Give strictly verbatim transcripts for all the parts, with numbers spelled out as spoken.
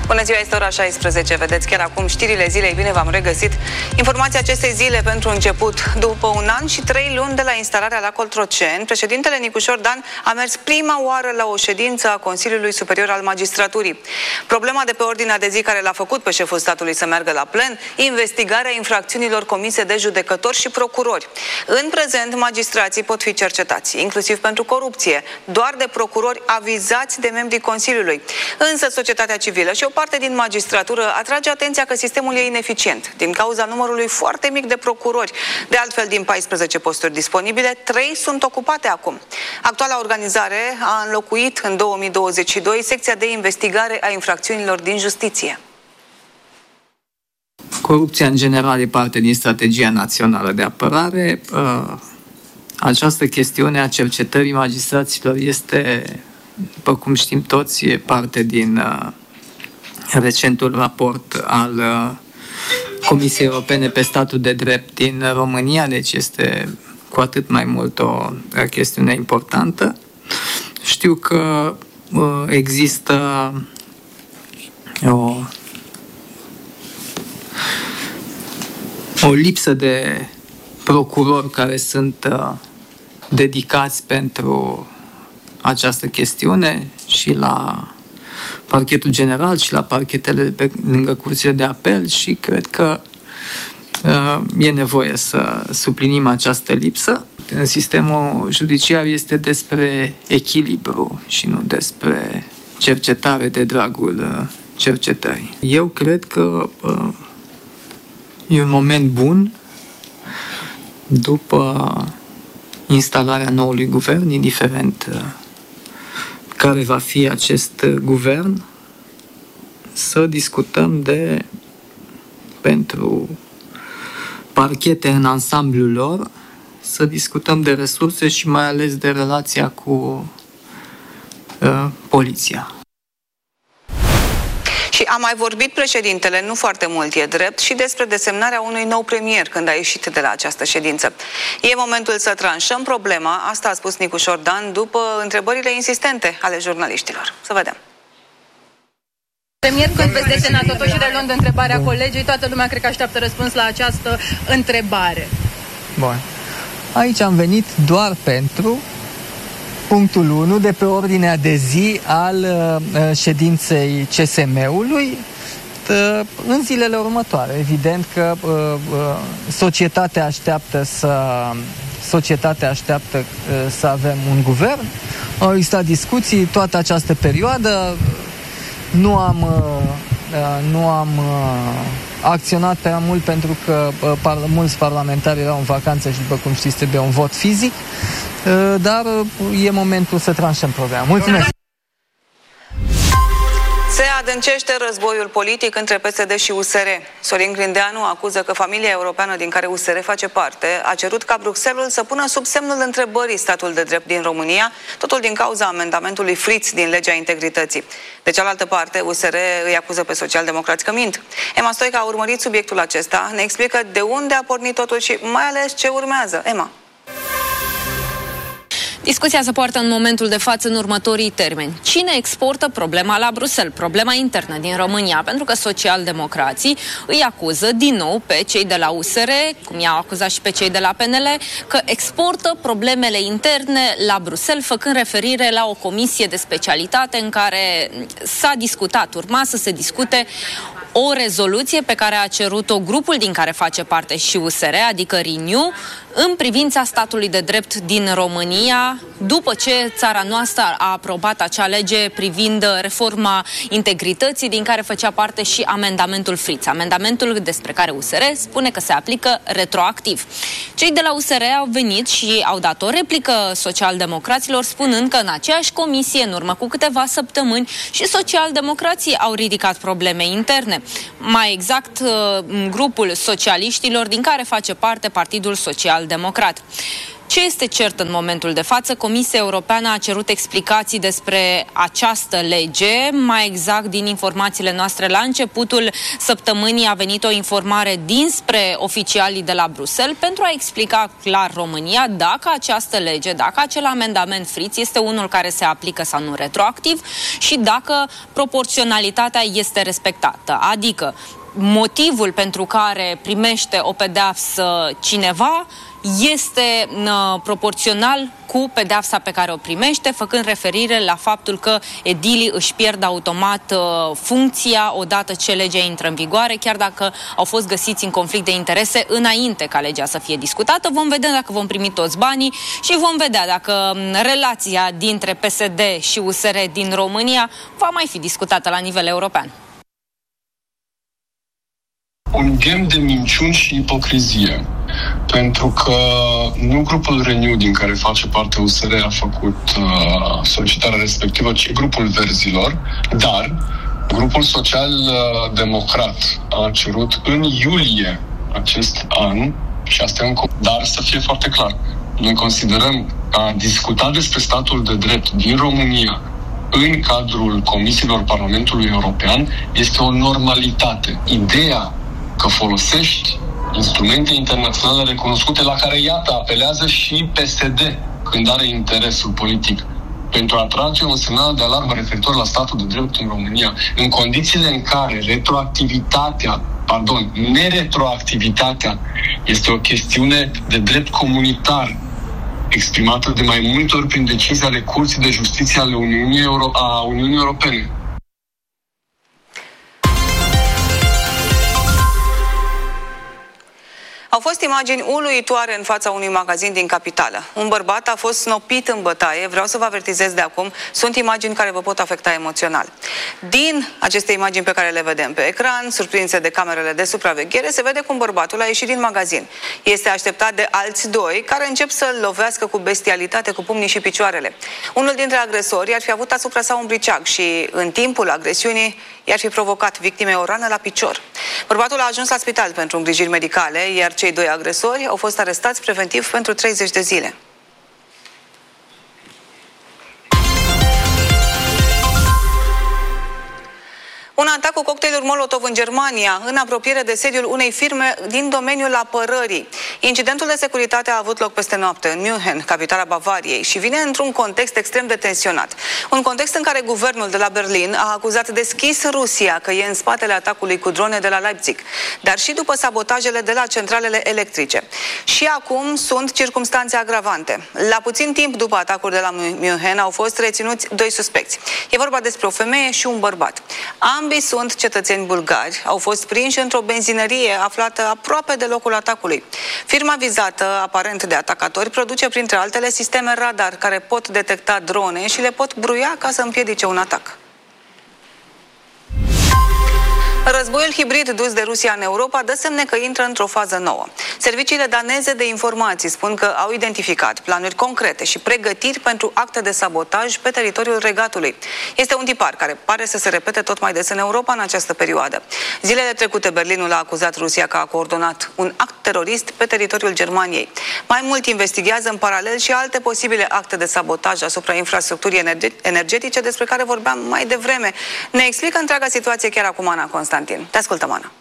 Bună ziua, este ora șaisprezece. Vedeți chiar acum știrile zilei. Bine v-am regăsit. Informația acestei zile pentru început. După un an și trei luni de la instalarea la Cotroceni, președintele Nicușor Dan a mers prima oară la o ședință a Consiliului Superior al Magistraturii. Problema de pe ordinea de zi care l-a făcut pe șeful statului să meargă la plen, investigarea infracțiunilor comise de judecători și procurori. În prezent, magistrații pot fi cercetați, inclusiv pentru corupție, doar de procurori avizați de membrii Consiliului. Însă societatea civilă și o parte din magistratură atrage atenția că sistemul e ineficient din cauza numărului foarte mic de procurori. De altfel, din paisprezece posturi disponibile, trei sunt ocupate acum. Actuala organizare a înlocuit în două mii douăzeci și doi secția de investigare a infracțiunilor din justiție. Corupția în general e parte din strategia națională de apărare. Această chestiune a cercetării magistraților este, după cum știm toți, e parte din recentul raport al Comisiei Europene pe statul de drept din România, deci este cu atât mai mult o chestiune importantă. Știu că există o, o lipsă de procurori care sunt dedicați pentru această chestiune și la Parchetul General și la parchetele pe lângă curțile de apel și cred că uh, e nevoie să suplinim această lipsă. În sistemul judiciar este despre echilibru și nu despre cercetare de dragul cercetării. Eu cred că uh, e un moment bun după instalarea noului guvern, indiferent uh, care va fi acest guvern, să discutăm de, pentru parchete în ansamblul lor, să discutăm de resurse și mai ales de relația cu uh, poliția. Și a mai vorbit președintele, nu foarte mult e drept, și despre desemnarea unui nou premier când a ieșit de la această ședință. E momentul să tranșăm problema, asta a spus Nicușor Dan după întrebările insistente ale jurnaliștilor. Să vedem. Premier, când veți desena totuși, reluând întrebarea colegii, toată lumea cred că așteaptă răspuns la această întrebare. Bun. Aici am venit doar pentru punctul unu de pe ordinea de zi al uh, ședinței C S M-ului uh, în zilele următoare. Evident că uh, uh, societatea așteaptă să societatea așteaptă uh, să avem un guvern. Au existat discuții toată această perioadă. Nu am uh, nu am uh, acționat prea mult pentru că uh, par, mulți parlamentari erau în vacanță și, după cum știți, trebuie un vot fizic. Dar e momentul să tranșăm problema. Mulțumesc! Se adâncește războiul politic între P S D și U S R. Sorin Grindeanu acuză că familia europeană din care U S R face parte a cerut ca Bruxelles să pună sub semnul întrebării statul de drept din România, totul din cauza amendamentului Fritz din legea integrității. De cealaltă parte, U S R îi acuză pe socialdemocrați că mint. Emma Stoica a urmărit subiectul acesta, ne explică de unde a pornit totul și mai ales ce urmează. Emma. Discuția se poartă în momentul de față în următorii termeni. Cine exportă problema la Bruxelles, problema internă din România? Pentru că socialdemocrații îi acuză din nou pe cei de la U S R, cum i-au acuzat și pe cei de la P N L, că exportă problemele interne la Bruxelles, făcând referire la o comisie de specialitate în care s-a discutat, urma să se discute o rezoluție pe care a cerut-o grupul din care face parte și U S R, adică Renew, în privința statului de drept din România, după ce țara noastră a aprobat acea lege privind reforma integrității, din care făcea parte și amendamentul Fritz. Amendamentul despre care U S R spune că se aplică retroactiv. Cei de la U S R au venit și au dat o replică socialdemocraților, spunând că în aceeași comisie, în urmă cu câteva săptămâni, și socialdemocrații au ridicat probleme interne. Mai exact, grupul socialiștilor, din care face parte Partidul Social Democrat. Ce este cert în momentul de față? Comisia Europeană a cerut explicații despre această lege. Mai exact, din informațiile noastre, la începutul săptămânii a venit o informare dinspre oficialii de la Bruxelles pentru a explica clar România dacă această lege, dacă acel amendament Fritz este unul care se aplică sau nu retroactiv și dacă proporționalitatea este respectată. Adică motivul pentru care primește o pedeapsă cineva este uh, proporțional cu pedeapsa pe care o primește, făcând referire la faptul că edilii își pierd automat uh, funcția odată ce legea intră în vigoare, chiar dacă au fost găsiți în conflict de interese înainte ca legea să fie discutată. Vom vedea dacă vom primi toți banii și vom vedea dacă relația dintre P S D și U S R din România va mai fi discutată la nivel european. Un ghem de minciuni și ipocrizie. Pentru că nu grupul Renew, din care face parte U S R, a făcut uh, solicitarea respectivă, ci grupul Verzilor, dar grupul social-democrat a cerut în iulie acest an, și asta e un... dar să fie foarte clar, noi considerăm că a discuta despre statul de drept din România în cadrul comisiilor Parlamentului European este o normalitate. Ideea că folosești instrumente internaționale recunoscute, la care, iată, apelează și P S D când are interesul politic, pentru a trage un semnal de alarmă referitor la statul de drept în România, în condițiile în care retroactivitatea, pardon, neretroactivitatea este o chestiune de drept comunitar, exprimată de mai multe ori prin decizii ale Curții de Justiție ale Uniunii, Euro- a Uniunii Europene. Au fost imagini uluitoare în fața unui magazin din capitală. Un bărbat a fost snopit în bătaie. Vreau să vă avertizez de acum, sunt imagini care vă pot afecta emoțional. Din aceste imagini pe care le vedem pe ecran, surprinse de camerele de supraveghere, se vede cum bărbatul a ieșit din magazin. Este așteptat de alți doi care încep să-l lovească cu bestialitate cu pumnii și picioarele. Unul dintre agresori ar fi avut asupra sa un briceag și în timpul agresiunii i-ar fi provocat victimei o rană la picior. Bărbatul a ajuns la spital pentru îngrijiri medicale, iar cei doi agresori au fost arestați preventiv pentru treizeci de zile. Un atac cu cocktailuri Molotov în Germania, în apropiere de sediul unei firme din domeniul apărării. Incidentul de securitate a avut loc peste noapte în München, capitala Bavariei, și vine într-un context extrem de tensionat. Un context în care guvernul de la Berlin a acuzat deschis Rusia că e în spatele atacului cu drone de la Leipzig, dar și după sabotajele de la centralele electrice. Și acum sunt circumstanțe agravante. La puțin timp după atacul de la München au fost reținuți doi suspecți. E vorba despre o femeie și un bărbat. Ambii sunt cetățeni bulgari, au fost prinși într-o benzinărie aflată aproape de locul atacului. Firma vizată, aparent de atacatori, produce printre altele sisteme radar care pot detecta drone și le pot bruia ca să împiedice un atac. Războiul hibrid dus de Rusia în Europa dă semne că intră într-o fază nouă. Serviciile daneze de informații spun că au identificat planuri concrete și pregătiri pentru acte de sabotaj pe teritoriul Regatului. Este un tipar care pare să se repete tot mai des în Europa în această perioadă. Zilele trecute, Berlinul a acuzat Rusia că a coordonat un act terorist pe teritoriul Germaniei. Mai mult, investigează în paralel și alte posibile acte de sabotaj asupra infrastructurii energetice despre care vorbeam mai devreme. Ne explică întreaga situație chiar acum Ana Constantin. Te ascultăm, Ana.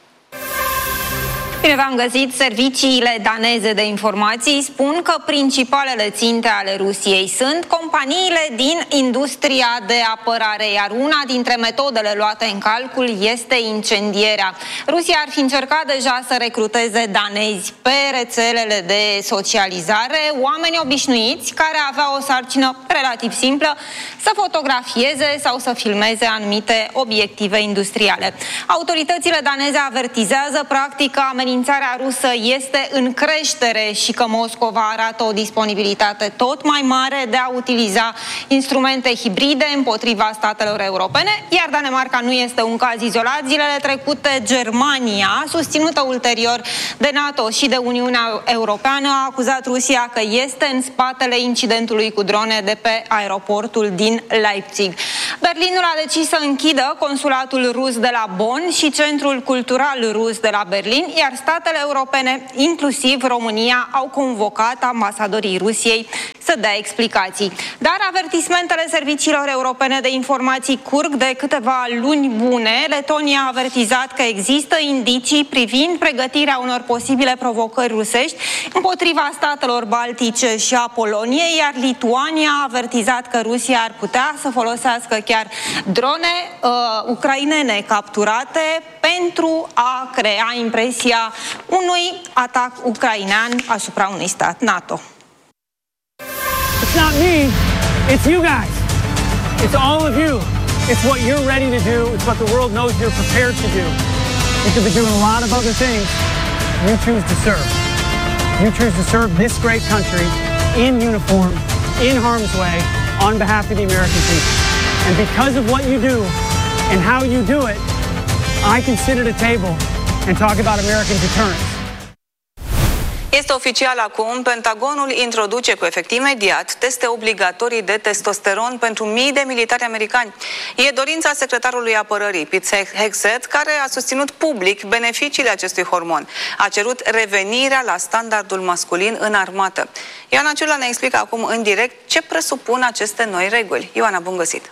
Bine v-am găsit. Serviciile daneze de informații spun că principalele ținte ale Rusiei sunt companiile din industria de apărare, iar una dintre metodele luate în calcul este incendierea. Rusia ar fi încercat deja să recruteze danezi pe rețelele de socializare, oameni obișnuiți care aveau o sarcină relativ simplă, să fotografieze sau să filmeze anumite obiective industriale. Autoritățile daneze avertizează practic că amenințarea rusă este în creștere și că Moscova arată o disponibilitate tot mai mare de a utiliza instrumente hibride împotriva statelor europene, iar Danemarca nu este un caz izolat. Zilele trecute, Germania, susținută ulterior de NATO și de Uniunea Europeană, a acuzat Rusia că este în spatele incidentului cu drone de pe aeroportul din Leipzig. Berlinul a decis să închidă consulatul rus de la Bonn și centrul cultural rus de la Berlin, iar statele europene, inclusiv România, au convocat ambasadorii Rusiei să dea explicații. Dar avertismentele serviciilor europene de informații curg de câteva luni bune. Letonia a avertizat că există indicii privind pregătirea unor posibile provocări rusești împotriva statelor baltice și a Poloniei, iar Lituania a avertizat că Rusia ar putea să folosească chiar drone uh, ucrainene capturate pentru a crea impresia unui atac ucrainean asupra unui stat NATO. It's not me, it's you guys. It's all of you. It's what you're ready to do. It's what the world knows you're prepared to do. You could be doing a lot of other things. You choose to serve. You choose to serve this great country in uniform, in harm's way, on behalf of the American people. And because of what you do and how you do it, I can sit at a table and talk about American deterrence. Este oficial acum, Pentagonul introduce cu efect imediat teste obligatorii de testosteron pentru mii de militari americani. E dorința secretarului apărării, Pete Hegseth, care a susținut public beneficiile acestui hormon. A cerut revenirea la standardul masculin în armată. Ioana Ciula ne explică acum în direct ce presupun aceste noi reguli. Ioana, bun găsit!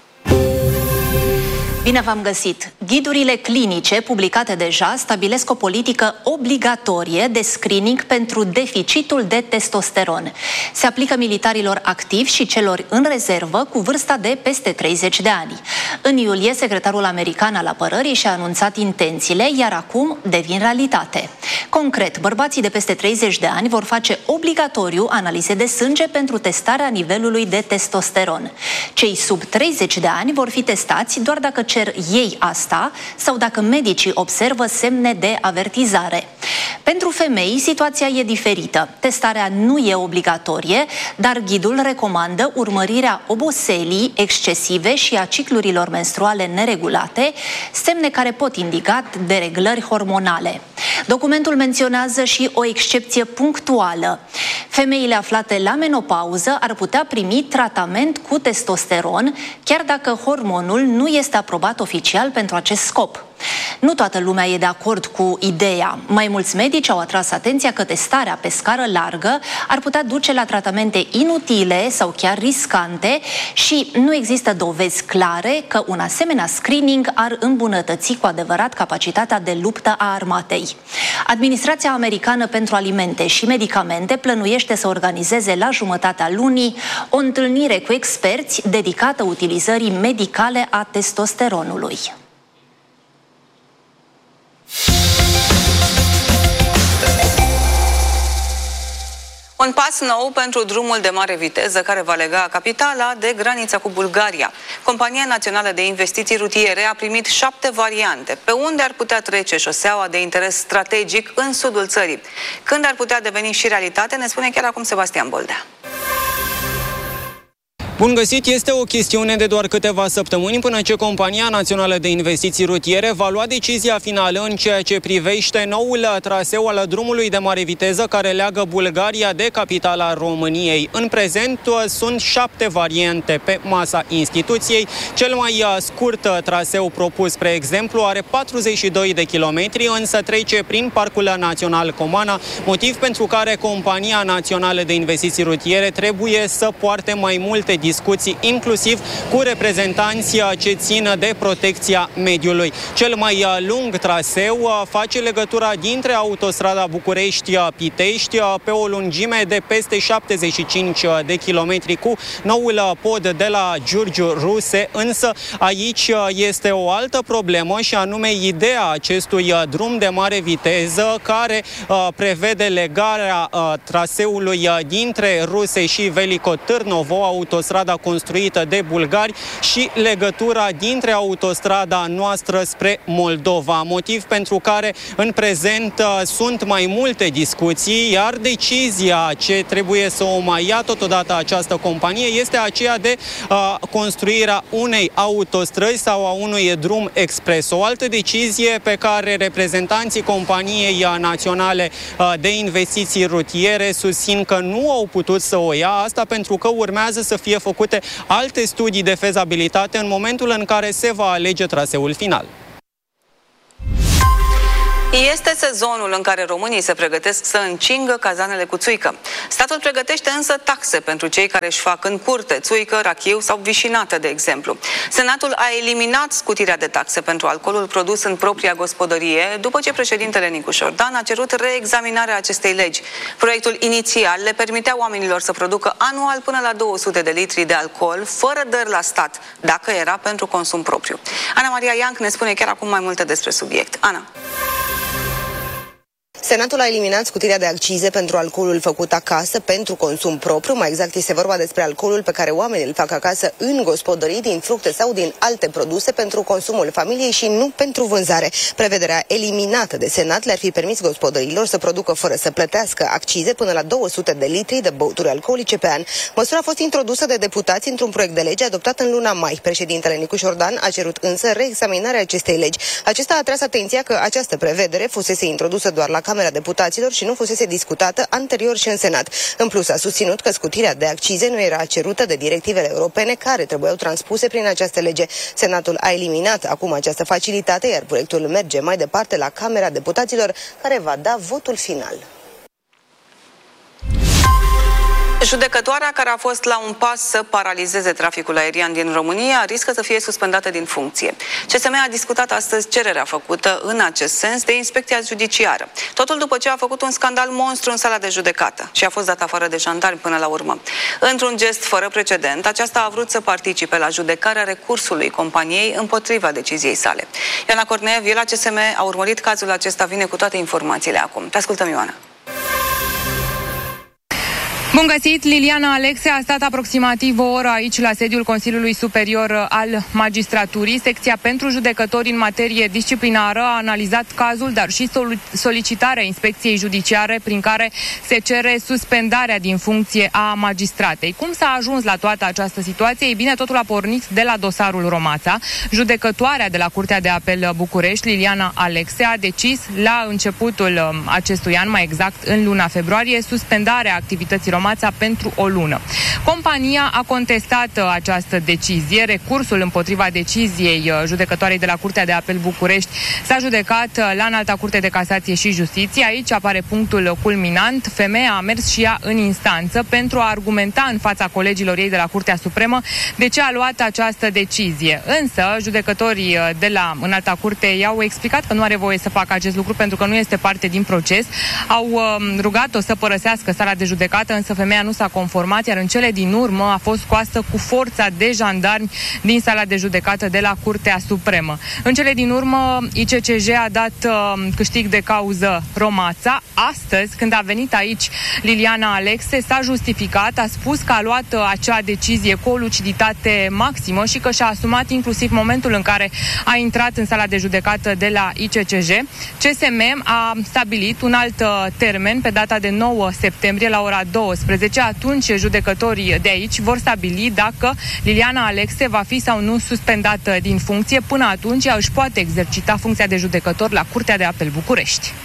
Bine v-am găsit! Ghidurile clinice publicate deja stabilesc o politică obligatorie de screening pentru deficitul de testosteron. Se aplică militarilor activi și celor în rezervă cu vârsta de peste treizeci de ani. În iulie, secretarul american al apărării și-a anunțat intențiile, iar acum devin realitate. Concret, bărbații de peste treizeci de ani vor face obligatoriu analize de sânge pentru testarea nivelului de testosteron. Cei sub treizeci de ani vor fi testați doar dacă cer ei asta sau dacă medicii observă semne de avertizare. Pentru femei, situația e diferită. Testarea nu e obligatorie, dar ghidul recomandă urmărirea oboselii excesive și a ciclurilor menstruale neregulate, semne care pot indica dereglări hormonale. Documentul menționează și o excepție punctuală. Femeile aflate la menopauză ar putea primi tratament cu testosteron, chiar dacă hormonul nu este aprobat oficial pentru acest scop. Nu toată lumea e de acord cu ideea. Mai mulți medici au atras atenția că testarea pe scară largă ar putea duce la tratamente inutile sau chiar riscante și nu există dovezi clare că un asemenea screening ar îmbunătăți cu adevărat capacitatea de luptă a armatei. Administrația Americană pentru Alimente și Medicamente plănuiește să organizeze la jumătatea lunii o întâlnire cu experți dedicată utilizării medicale a testosteronului. Un pas nou pentru drumul de mare viteză care va lega capitala de granița cu Bulgaria. Compania Națională de Investiții Rutiere a primit șapte variante pe unde ar putea trece șoseaua de interes strategic în sudul țării. Când ar putea deveni și realitate, ne spune chiar acum Sebastian Boldea. Bun găsit, este o chestiune de doar câteva săptămâni până ce Compania Națională de Investiții Rutiere va lua decizia finală în ceea ce privește noul traseu al drumului de mare viteză care leagă Bulgaria de capitala României. În prezent sunt șapte variante pe masa instituției. Cel mai scurt traseu propus, spre exemplu, are patruzeci și doi de kilometri, însă trece prin Parcul Național Comana, motiv pentru care Compania Națională de Investiții Rutiere trebuie să poarte mai multe discuții, inclusiv cu reprezentanții ce țin de protecția mediului. Cel mai lung traseu face legătura dintre autostrada București-Pitești pe o lungime de peste șaptezeci și cinci de kilometri cu noul pod de la Giurgiu Ruse, însă aici este o altă problemă și anume ideea acestui drum de mare viteză care prevede legarea traseului dintre Ruse și Veliko Târnovo, autostrada construită de bulgari, și legătura dintre autostrada noastră spre Moldova, motiv pentru care în prezent sunt mai multe discuții, iar decizia ce trebuie să o mai ia totodată această companie este aceea de uh, construirea unei autostrăzi sau a unui drum expres. O altă decizie pe care reprezentanții Companiei Naționale de Investiții Rutiere susțin că nu au putut să o ia, asta pentru că urmează să fie făcute alte studii de fezabilitate în momentul în care se va alege traseul final. Este sezonul în care românii se pregătesc să încingă cazanele cu țuică. Statul pregătește însă taxe pentru cei care își fac în curte țuică, rachiu sau vișinată, de exemplu. Senatul a eliminat scutirea de taxe pentru alcoolul produs în propria gospodărie, după ce președintele Nicușor Dan a cerut reexaminarea acestei legi. Proiectul inițial le permitea oamenilor să producă anual până la două sute de litri de alcool, fără dări la stat, dacă era pentru consum propriu. Ana Maria Ianc ne spune chiar acum mai multe despre subiect. Ana. Senatul a eliminat scutirea de accize pentru alcoolul făcut acasă pentru consum propriu. Mai exact, este vorba despre alcoolul pe care oamenii îl fac acasă în gospodării, din fructe sau din alte produse pentru consumul familiei și nu pentru vânzare. Prevederea eliminată de Senat le-ar fi permis gospodăriilor să producă fără să plătească accize până la două sute de litri de băuturi alcoolice pe an. Măsura a fost introdusă de deputați într-un proiect de lege adoptat în luna mai. Președintele Nicușor Dan a cerut însă reexaminarea acestei legi. Acesta a atras atenția că această prevedere fusese introdusă doar la Camera Deputaților și nu fusese discutată anterior și în Senat. În plus, a susținut că scutirea de accize nu era cerută de directivele europene care trebuiau transpuse prin această lege. Senatul a eliminat acum această facilitate, iar proiectul merge mai departe la Camera Deputaților, care va da votul final. Judecătoarea care a fost la un pas să paralizeze traficul aerian din România riscă să fie suspendată din funcție. C S M a discutat astăzi cererea făcută în acest sens de inspecția judiciară. Totul după ce a făcut un scandal monstru în sala de judecată și a fost dat afară de jandarmi până la urmă. Într-un gest fără precedent, aceasta a vrut să participe la judecarea recursului companiei împotriva deciziei sale. Ioana Cornee, la C S M a urmărit cazul acesta, vine cu toate informațiile acum. Te ascultăm, Ioana. Bun găsit! Liliana Alexe a stat aproximativ o oră aici la sediul Consiliului Superior al Magistraturii. Secția pentru judecători în materie disciplinară a analizat cazul, dar și solicitarea inspecției judiciare prin care se cere suspendarea din funcție a magistratei. Cum s-a ajuns la toată această situație? Ei bine, totul a pornit de la dosarul Romața. Judecătoarea de la Curtea de Apel București, Liliana Alexe, a decis la începutul acestui an, mai exact în luna februarie, suspendarea activității Romața pentru o lună. Compania a contestat această decizie. Recursul împotriva deciziei judecătoarei de la Curtea de Apel București s-a judecat la Înalta Curte de Casație și Justiție. Aici apare punctul culminant. Femeia a mers și ea în instanță pentru a argumenta în fața colegilor ei de la Curtea Supremă de ce a luat această decizie. Însă, judecătorii de la Înalta Curte i-au explicat că nu are voie să facă acest lucru pentru că nu este parte din proces. Au rugat-o să părăsească sala de judecată, însă femeia nu s-a conformat, iar în cele din urmă a fost scoasă cu forța de jandarmi din sala de judecată de la Curtea Supremă. În cele din urmă, I C C J a dat uh, câștig de cauză Romața. Astăzi, când a venit aici Liliana Alexe, s-a justificat, a spus că a luat uh, acea decizie cu o luciditate maximă și că și-a asumat inclusiv momentul în care a intrat în sala de judecată de la I C C J. C S M a stabilit un alt uh, termen pe data de nouă septembrie la ora douăsprezece. Atunci judecătorii de aici vor stabili dacă Liliana Alexe va fi sau nu suspendată din funcție. Până atunci ea își poate exercita funcția de judecător la Curtea de Apel București.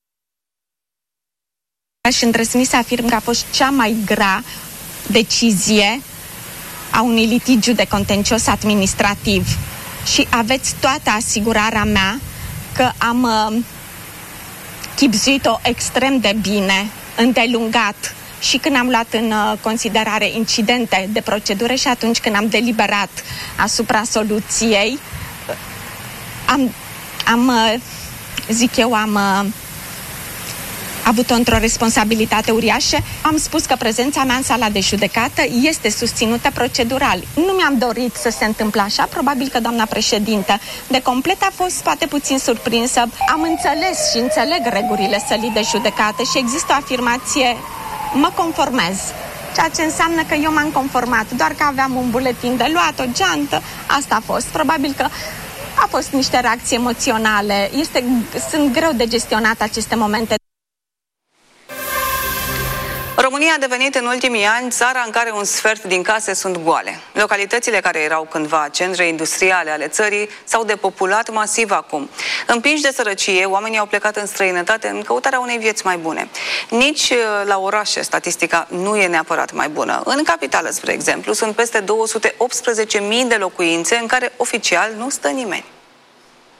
Aș îndrăzni să afirm că a fost cea mai grea decizie a unui litigiu de contencios administrativ și aveți toată asigurarea mea că am uh, chibzuit-o extrem de bine, îndelungat, și când am luat în considerare incidente de procedură și atunci când am deliberat asupra soluției, am, am zic eu, am avut-o într-o responsabilitate uriașă. Am spus că prezența mea în sala de judecată este susținută procedural. Nu mi-am dorit să se întâmple așa, probabil că doamna președintă de complet a fost poate puțin surprinsă. Am înțeles și înțeleg regulile sălii de judecată și există o afirmație: mă conformez. Ceea ce înseamnă că eu m-am conformat, doar că aveam un buletin de luat, o geantă, asta a fost. Probabil că a fost niște reacții emoționale. Este, sunt greu de gestionat aceste momente. România a devenit în ultimii ani țara în care un sfert din case sunt goale. Localitățile care erau cândva centre industriale ale țării s-au depopulat masiv acum. Împinși de sărăcie, oamenii au plecat în străinătate în căutarea unei vieți mai bune. Nici la orașe statistica nu e neapărat mai bună. În capitală, spre exemplu, sunt peste două sute optsprezece mii de locuințe în care oficial nu stă nimeni.